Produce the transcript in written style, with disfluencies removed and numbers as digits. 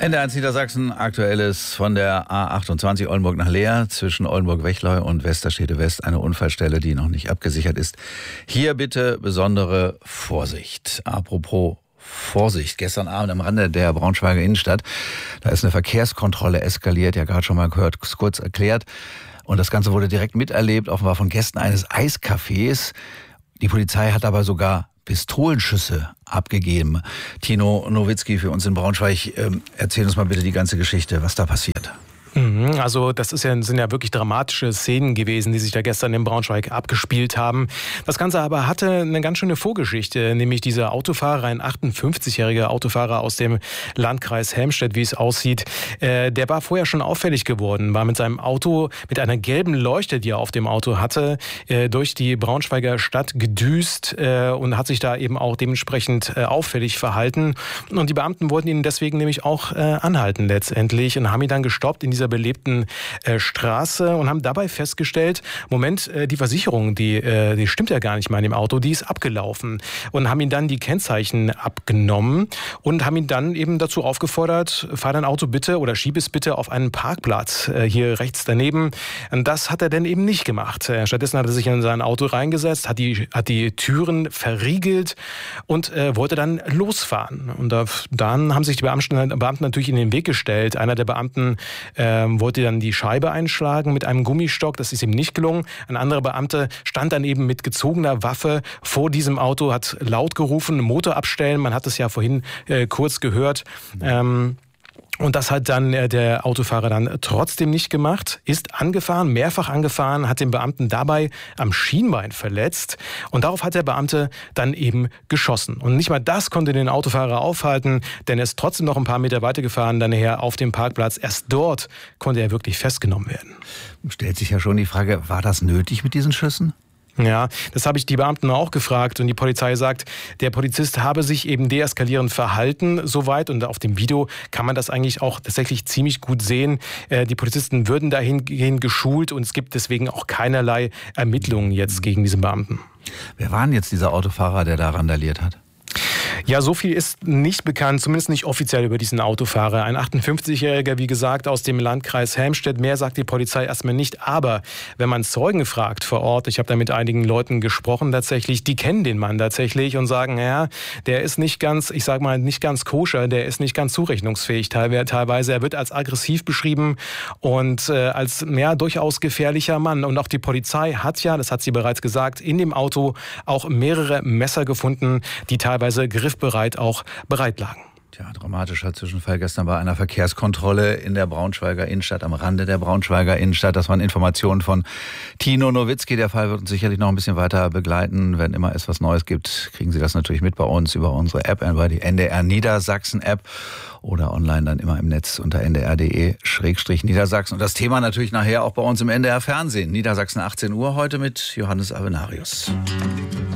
NDR1 Niedersachsen, Aktuelles von der A28 Oldenburg nach Leer zwischen Oldenburg-Wechleu und Westerstede West. Eine Unfallstelle, die noch nicht abgesichert ist. Hier bitte besondere Vorsicht. Apropos Vorsicht, gestern Abend am Rande der Braunschweiger Innenstadt, da ist eine Verkehrskontrolle eskaliert, ja gerade schon mal gehört, kurz erklärt. Und das Ganze wurde direkt miterlebt, offenbar von Gästen eines Eiscafés. Die Polizei hat aber sogar Pistolenschüsse abgegeben. Tino Nowitzki für uns in Braunschweig. Erzähl uns mal bitte die ganze Geschichte, was da passiert. Also das sind ja wirklich dramatische Szenen gewesen, die sich da gestern in Braunschweig abgespielt haben. Das Ganze aber hatte eine ganz schöne Vorgeschichte, nämlich dieser Autofahrer, ein 58-jähriger Autofahrer aus dem Landkreis Helmstedt, wie es aussieht, der war vorher schon auffällig geworden, war mit seinem Auto, mit einer gelben Leuchte, die er auf dem Auto hatte, durch die Braunschweiger Stadt gedüst und hat sich da eben auch dementsprechend auffällig verhalten. Und die Beamten wollten ihn deswegen nämlich auch anhalten letztendlich und haben ihn dann gestoppt in dieser belebten Straße und haben dabei festgestellt, Moment, die Versicherung, die stimmt ja gar nicht mal in dem Auto, die ist abgelaufen. Und haben ihm dann die Kennzeichen abgenommen und haben ihn dann eben dazu aufgefordert, fahr dein Auto bitte oder schieb es bitte auf einen Parkplatz hier rechts daneben. Und das hat er dann eben nicht gemacht. Stattdessen hat er sich in sein Auto reingesetzt, hat die Türen verriegelt und wollte dann losfahren. Und dann haben sich die Beamten natürlich in den Weg gestellt. Einer der Beamten wollte dann die Scheibe einschlagen mit einem Gummistock. Das ist ihm nicht gelungen. Ein anderer Beamte stand dann eben mit gezogener Waffe vor diesem Auto, hat laut gerufen, Motor abstellen. Man hat es ja vorhin kurz gehört. Und das hat dann der Autofahrer dann trotzdem nicht gemacht, ist angefahren, mehrfach angefahren, hat den Beamten dabei am Schienbein verletzt und darauf hat der Beamte dann eben geschossen. Und nicht mal das konnte den Autofahrer aufhalten, denn er ist trotzdem noch ein paar Meter weitergefahren, dann nachher auf dem Parkplatz. Erst dort konnte er wirklich festgenommen werden. Stellt sich ja schon die Frage, war das nötig mit diesen Schüssen? Ja, das habe ich die Beamten auch gefragt und die Polizei sagt, der Polizist habe sich eben deeskalierend verhalten soweit und auf dem Video kann man das eigentlich auch tatsächlich ziemlich gut sehen. Die Polizisten würden dahingehend geschult und es gibt deswegen auch keinerlei Ermittlungen jetzt gegen diesen Beamten. Wer war denn jetzt dieser Autofahrer, der da randaliert hat? Ja, so viel ist nicht bekannt, zumindest nicht offiziell über diesen Autofahrer. Ein 58-Jähriger, wie gesagt, aus dem Landkreis Helmstedt. Mehr sagt die Polizei erstmal nicht. Aber wenn man Zeugen fragt vor Ort, ich habe da mit einigen Leuten gesprochen tatsächlich, die kennen den Mann tatsächlich und sagen, ja, der ist nicht ganz, ich sage mal, nicht ganz koscher, der ist nicht ganz zurechnungsfähig teilweise. Er wird als aggressiv beschrieben und als durchaus gefährlicher Mann. Und auch die Polizei hat ja, das hat sie bereits gesagt, in dem Auto auch mehrere Messer gefunden, die teilweise griffbereit auch bereit lagen. Tja, dramatischer Zwischenfall gestern bei einer Verkehrskontrolle in der Braunschweiger Innenstadt, am Rande der Braunschweiger Innenstadt. Das waren Informationen von Tino Nowitzki. Der Fall wird uns sicherlich noch ein bisschen weiter begleiten. Wenn immer es was Neues gibt, kriegen Sie das natürlich mit bei uns über unsere App, über die NDR Niedersachsen App oder online dann immer im Netz unter ndr.de/Niedersachsen. Und das Thema natürlich nachher auch bei uns im NDR Fernsehen. Niedersachsen 18 Uhr heute mit Johannes Avenarius.